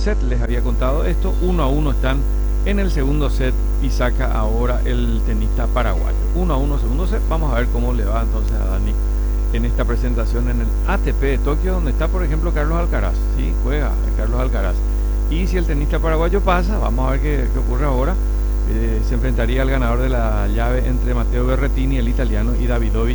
set les había contado esto. 1-1 están en el segundo set y saca ahora el tenista paraguayo. 1-1 segundo set. Vamos a ver cómo le va entonces a Dani en esta presentación en el ATP de Tokio, donde está, por ejemplo, Carlos Alcaraz. ¿Sí? Juega Carlos Alcaraz. Y si el tenista paraguayo pasa, vamos a ver qué ocurre ahora. Se enfrentaría al ganador de la llave entre Matteo Berrettini, el italiano, y Davidovich,